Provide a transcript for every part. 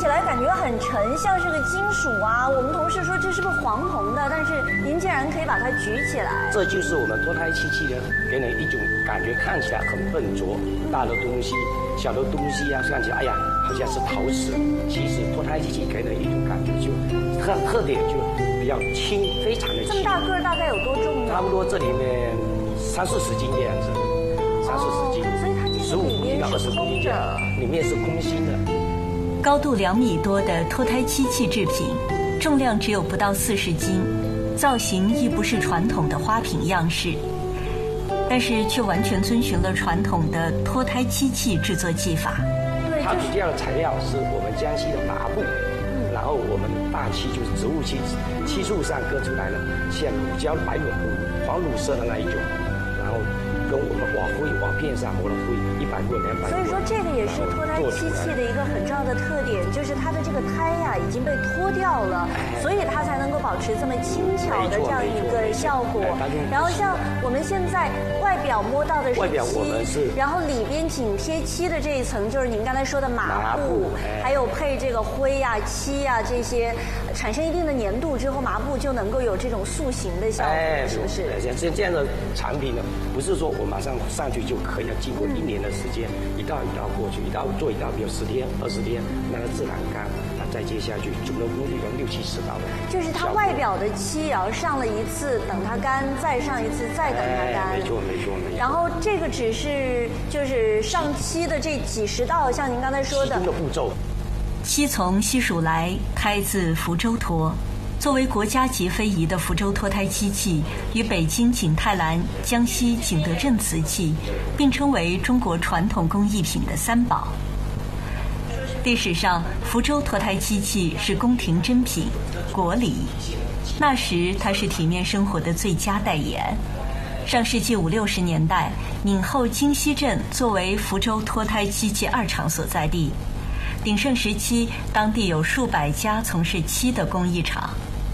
起来感觉很沉，像是个金属啊。我们同事说这是不是黄铜的，但是您竟然可以把它举起来。 这就是我们脱胎机器的给人一种感觉，看起来很笨拙，大的东西、小的东西啊，看起来哎呀好像是陶瓷，其实脱胎机器给人一种感觉就特点就比较轻，非常的轻。 这么大个大概有多重呢？ 差不多这里面30-40斤的样子，30-40斤， 所以它 15公斤到20公斤这样，里面是空心的。 高度2米多的脱胎机器制品，重量只有不到40斤，造型亦不是传统的花瓶样式，但是却完全遵循了传统的脱胎机器制作技法。 它主要的材料是我们江西的麻布，然后我们大漆就是植物漆，漆树上割出来的，像乳胶白乳黄乳色的那一种，然后跟我们瓦片上磨了灰，100过200过。 所以说这个也是脱胎机器的一个很重要的特点，就是它的这个胎呀已经被脱掉了，所以它才能够保持这么轻巧的这样一个效果。然后像我们现在外表摸到的是漆，然后里边紧贴漆的这一层就是您刚才说的麻布，还有配这个灰呀、漆呀这些，产生一定的粘度之后，麻布就能够有这种塑形的效果，是不是？ 这样的产品呢，不是说我马上上去就可以，要经过1年的时间，一道一道过去，做一道，比如10天、20天，让它自然干，再接下去，总的工序要60-70道的。 就是它外表的漆也要上了一次，等它干，再上一次，再等它干。 没错。 然后这个只是就是上漆的这几十道，像您刚才说的步骤。 漆从西蜀来，开自福州脱。作为国家级非遗的福州脱胎机器，与北京景泰蓝、江西景德镇瓷器并称为中国传统工艺品的3宝。历史上，福州脱胎机器是宫廷珍品、国礼。那时，它是体面生活的最佳代言。上世纪50-60年代，闽后金溪镇作为福州脱胎机器2厂所在地，鼎盛时期，当地有数百家从事漆的工艺厂。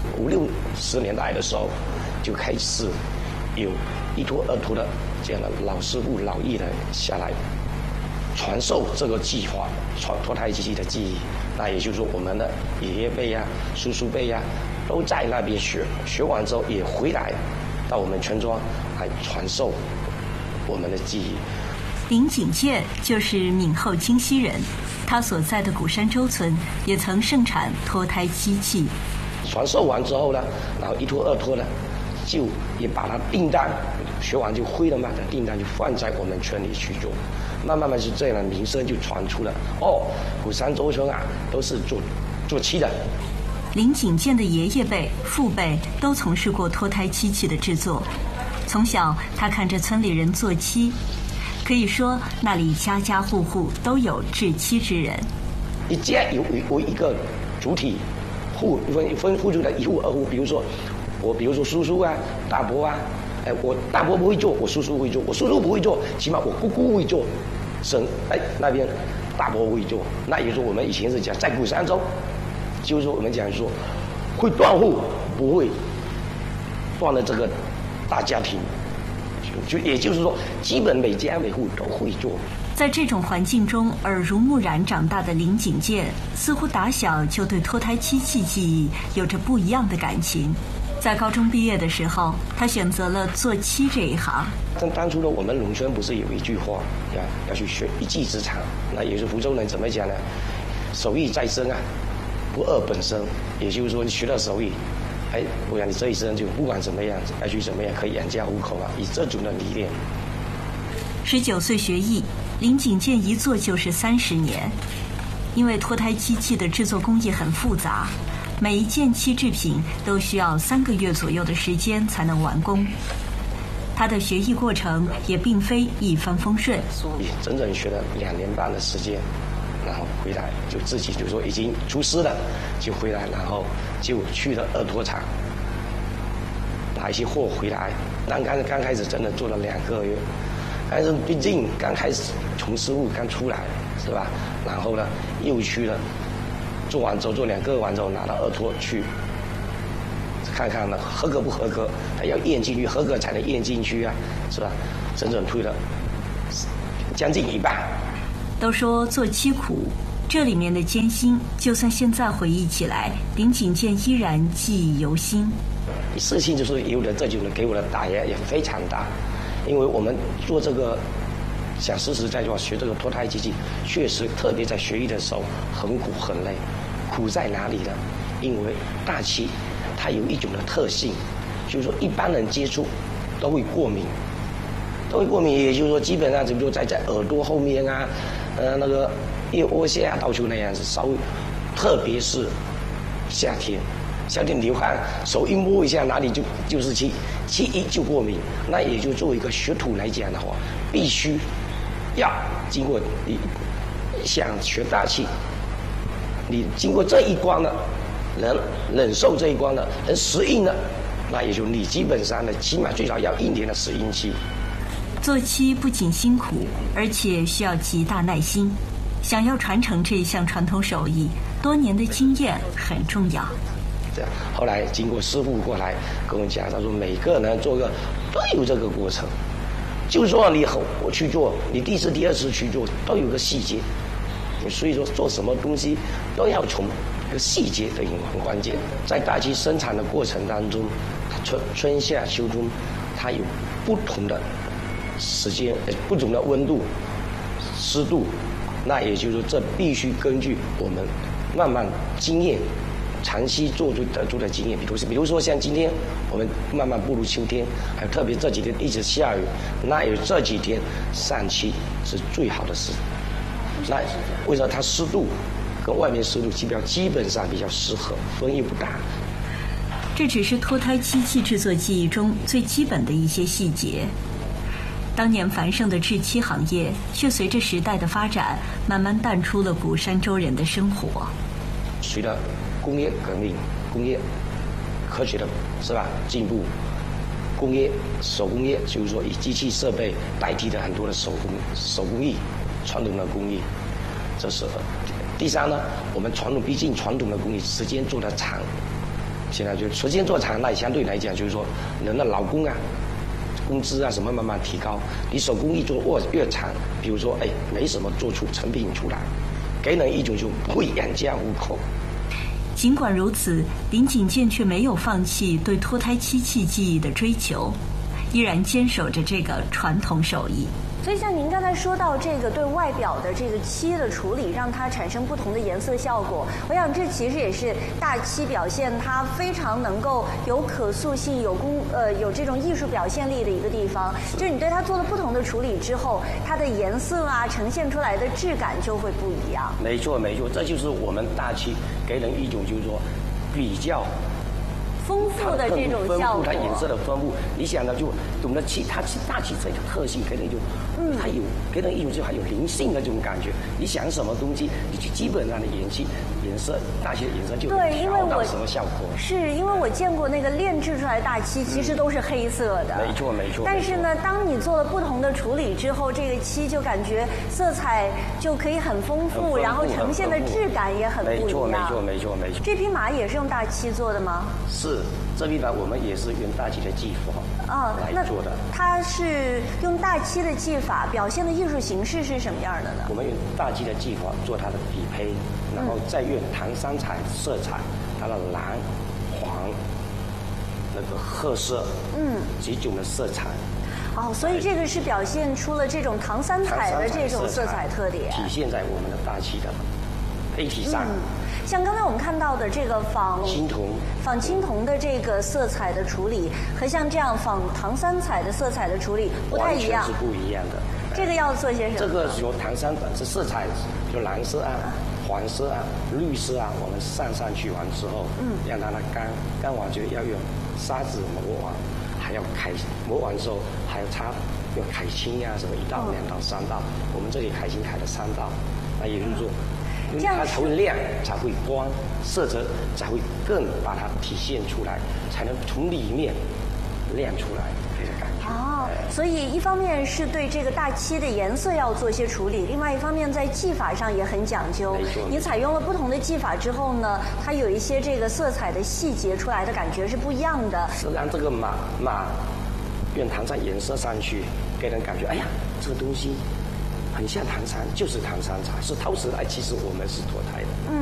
50-60年代的时候，就开始有1脱2脱的这样的老师傅、老艺人下来传授这个技法，脱胎机器的技艺。那也就是说，我们的爷爷辈呀、叔叔辈呀，都在那边学完之后也回来到我们村庄来传授我们的技艺。 林景健就是闽后金溪人，他所在的鼓山洲村也曾盛产脱胎机器。 传授完之后呢，然后1脱2脱呢，就也把它订单学完就会了嘛，的订单就放在我们村里去做，慢慢是这样的名声就传出了。鼓山洲村啊，都是做漆的。 林景健的爷爷辈、父辈都从事过脱胎机器的制作，从小他看着村里人做漆，可以说那里家家户户都有制漆之人。 一家有一个主体分户出来1户2户，比如说叔叔啊、大伯啊，我大伯不会做，我叔叔会做；我叔叔不会做，起码我姑姑会做。那边大伯会做，那也就是说我们以前是讲在鼓山洲，就是说我们讲说会断户不会断了这个大家庭，也就是说基本每家每户都会做。 在这种环境中耳濡目染长大的林景健，似乎打小就对脱胎机器技艺有着不一样的感情。在高中毕业的时候，他选择了做漆这一行。 当初呢，我们农村不是有一句话要去学一技之长，那也是福州人怎么讲呢？手艺在身啊，不二本身。也就是说，你学了手艺，我想你这一生就不管怎么样，要去怎么样可以养家糊口啊，以这种的理念。 19岁学艺，林景健一做就是30年。因为脱胎机器的制作工艺很复杂，每一件漆制品都需要3个月左右的时间才能完工。他的学艺过程也并非一帆风顺， 整整学了2年半的时间，然后回来就自己就说已经出师了，就回来，然后就去了2脱厂拿一些货回来。刚开始真的做了2个月，但是毕竟刚开始从师傅刚出来是吧？然后呢又去了，做完之后做2个完之后拿到2脱去看看呢合格不合格，他要验进去，合格才能验进去啊，是吧？整整推了将近1半。 都说做漆苦， 这里面的艰辛，就算现在回忆起来，林锦健依然记忆犹新。 事情就是有的这种给我的打压也非常大，因为我们做这个想实实在在学这个脱胎机器，确实特别在学艺的时候很苦很累。苦在哪里呢？因为大漆它有一种的特性，就是说一般人接触都会过敏，也就是说基本上比如说在耳朵后面啊，那个腋窝下到处那样子稍微，特别是夏天流汗，手一摸一下哪里就是气一就过敏。那也就作为一个学徒来讲的话，必须要经过你想学大气，你经过这一关了，能忍受这一关了，能适应了，那也就你基本上呢，起码最少要1年的适应期。 做漆不仅辛苦，而且需要极大耐心。想要传承这一项传统手艺，多年的经验很重要。 这样，后来经过师傅过来跟我讲，他说每个人做个都有这个过程，就说我去做，你第1次、第2次去做都有个细节，所以说做什么东西都要从一个细节的很关键。在大漆生产的过程当中，春夏秋冬，它有不同的时间、不同的温度、湿度，那也就是说，这必须根据我们慢慢经验、长期做出得出的经验。比如说像今天我们慢慢步入秋天，还有特别这几天一直下雨，那有这几天上漆是最好的时。那为什么它湿度跟外面湿度基本上比较适合，分异不大。 这只是脱胎漆器制作技艺中最基本的一些细节。当年繁盛的制漆行业，却随着时代的发展，慢慢淡出了古山州人的生活。 随着工业革命、工业科学的是吧进步，工业手工业就是说以机器设备代替了很多的手工艺、传统的工艺。这是第3呢，我们毕竟传统的工艺时间做得长，现在就时间做长，那相对来讲就是说人的劳工啊、工资啊什么慢慢提高，你手工艺做越长，比如说没什么做出成品出来，给人一种就不会养家糊口。 尽管如此，林锦健却没有放弃对脱胎漆器技艺的追求，依然坚守着这个传统手艺。 所以像您刚才说到这个对外表的这个漆的处理，让它产生不同的颜色效果，我想这其实也是大漆表现它非常能够有可塑性、有这种艺术表现力的一个地方。就是你对它做了不同的处理之后，它的颜色啊呈现出来的质感就会不一样。 没错，这就是我们大漆给人一种就是说比较丰富的这种效果， 它颜色的丰富，你想到就懂得大漆这个特性，给人就它有给人一种就还有灵性的这种感觉。你想什么东西，你就基本上的颜色，大漆的颜色就对，因为到什么效果？ 是因为我见过那个炼制出来的大漆，其实都是黑色的。 没错。 但是呢，当你做了不同的处理之后，这个漆就感觉色彩就可以很丰富，然后呈现的质感也很不一样。 没错。 这匹马也是用大漆做的吗？ 是，这匹马我们也是用大漆的技法来做的。 它是用大漆的技法表现的艺术形式是什么样的呢？ 我们用大漆的技法做它的底胚，然后再用唐三彩色彩，它的蓝、黄、那个褐色，几种的色彩。 所以这个是表现出了这种唐三彩的这种色彩特点， 体现在我们的大漆的胚体上。 像刚才我们看到的这个仿青铜的这个色彩的处理，和像这样仿唐三彩的色彩的处理不太一样， 完全是不一样的。 这个要做些什么？ 这个由唐三彩是色彩，就蓝色啊、黄色啊、绿色啊，我们上去完之后，让它干完就要用砂纸磨完，还要磨完之后还要擦用揩青呀什么1道、2道、3道，我们这里揩青揩了3道，那也就是说。它才会亮，才会光，色泽才会更把它体现出来，才能从里面亮出来这个感觉。 所以一方面是对这个大漆的颜色要做一些处理，另外一方面在技法上也很讲究。你采用了不同的技法之后呢，它有一些这个色彩的细节出来的感觉是不一样的。 是让这个马用唐三颜色上去，给人感觉，这个东西很像唐山，就是唐山茶，是陶瓷来，其实我们是脱胎的。